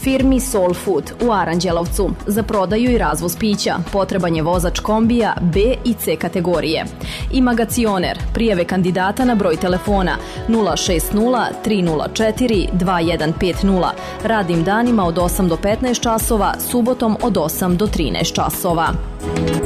Firmi Soul Food u Aranđelovcu za prodaju i razvoz pića potreban je vozač kombija B i C kategorije. I Magacioner, prijave kandidata na broj telefona 060 304 2150, radnim danima od 8 do 15 časova, subotom od 8 do 13 časova.